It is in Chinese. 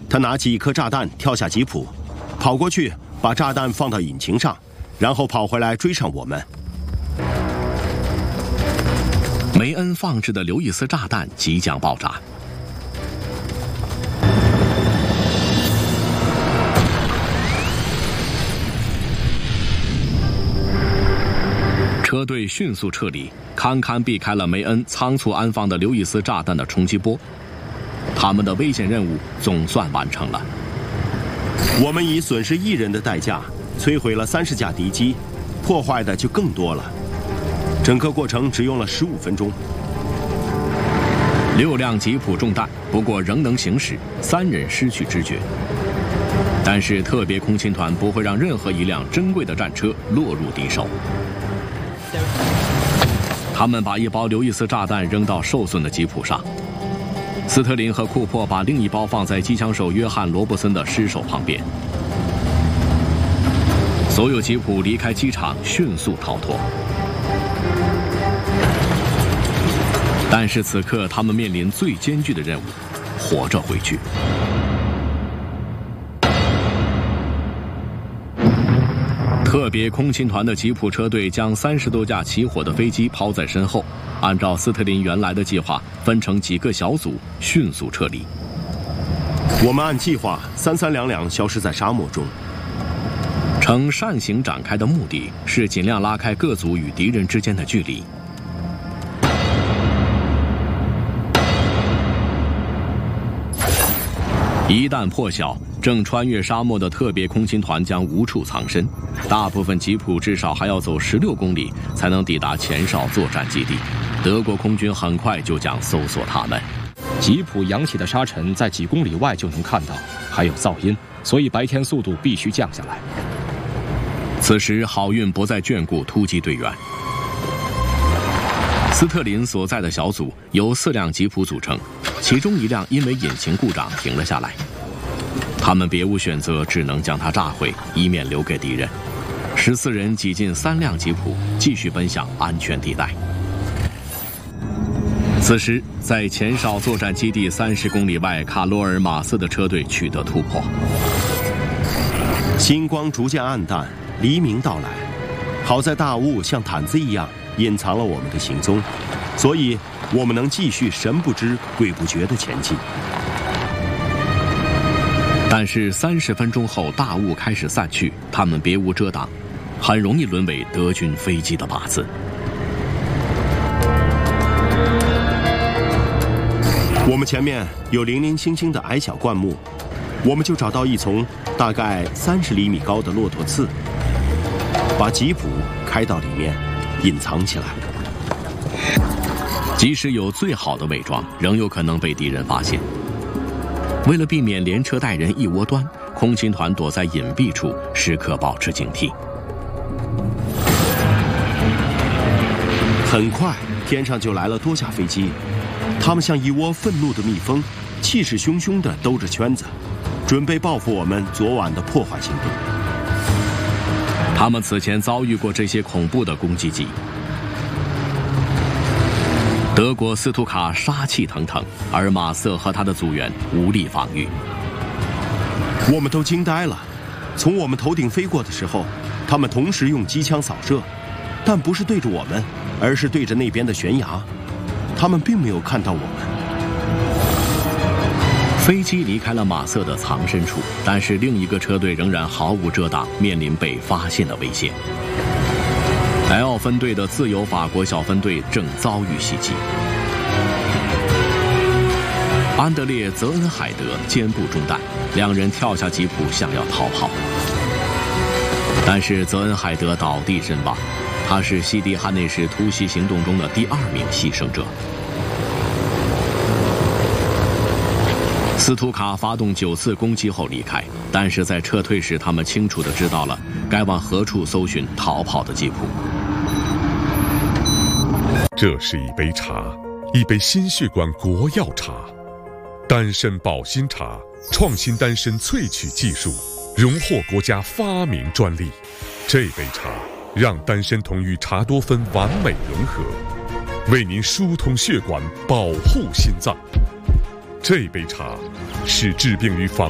他拿起一颗炸弹跳下吉普，跑过去把炸弹放到引擎上，然后跑回来追上我们。 梅恩放置的刘易斯炸弹即将爆炸。车队迅速撤离，堪堪避开了梅恩仓促安放的刘易斯炸弹的冲击波。他们的危险任务总算完成了。 我们以损失1人的代价摧毁了30架敌机，破坏的就更多了。整个过程只用了15分钟。 6辆吉普中弹，不过仍能行驶，3人失去知觉。但是特别空勤团不会让任何一辆珍贵的战车落入敌手。他们把一包刘易斯炸弹扔到受损的吉普上。斯特林和库珀把另一包放在机枪手约翰·罗伯森的尸首旁边。所有吉普离开机场，迅速逃脱。但是此刻，他们面临最艰巨的任务：活着回去。特别空勤团的吉普车队将30多架起火的飞机抛在身后，按照斯特林原来的计划，分成几个小组迅速撤离。 我们按计划三三两两消失在沙漠中。 呈扇形展开的目的是尽量拉开各组与敌人之间的距离。一旦破晓，正穿越沙漠的特别空勤团将无处藏身，大部分吉普至少还要走16公里才能抵达前哨作战基地。德国空军很快就将搜索他们。 吉普扬起的沙尘在几公里外就能看到，还有噪音，所以白天速度必须降下来。 此时好运不再眷顾突击队员。斯特林所在的小组由4辆吉普组成，其中1辆因为引擎故障停了下来。他们别无选择，只能将它炸毁，以免留给敌人。14人挤进3辆吉普，继续奔向安全地带。此时，在前哨作战基地30公里外卡罗尔马斯的车队取得突破。 星光逐渐暗淡，黎明到来。好在大雾像毯子一样隐藏了我们的行踪，所以我们能继续神不知鬼不觉地前进。 但是30分钟后，大雾开始散去，他们别无遮挡，很容易沦为德军飞机的靶子。 我们前面有零零星星的矮小灌木，我们就找到一丛大概30厘米高的骆驼刺，把吉普开到里面，隐藏起来。 即使有最好的伪装，仍有可能被敌人发现。为了避免连车带人一窝端，空勤团躲在隐蔽处，时刻保持警惕。 很快，天上就来了多架飞机，他们像一窝愤怒的蜜蜂，气势汹汹地兜着圈子，准备报复我们昨晚的破坏行动。 他们此前遭遇过这些恐怖的攻击机。德国斯图卡杀气腾腾，而马瑟和他的组员无力防御。 我们都惊呆了，从我们头顶飞过的时候，他们同时用机枪扫射，但不是对着我们，而是对着那边的悬崖。他们并没有看到我们。 飞机离开了马瑟的藏身处，但是另一个车队仍然毫无遮挡，面临被发现的危险。L 分队的自由法国小分队正遭遇袭击。安德烈·泽恩海德肩部中弹，2人跳下吉普想要逃跑，但是泽恩海德倒地身亡，他是西迪汉内市突袭行动中的第2名牺牲者。斯图卡发动9次攻击后离开，但是在撤退时，他们清楚地知道了该往何处搜寻逃跑的吉普。 这是一杯茶，一杯心血管国药茶，丹参保心茶，创新丹参萃取技术，荣获国家发明专利。这杯茶让丹参酮与茶多酚完美融合，为您疏通血管，保护心脏。这杯茶是治病与防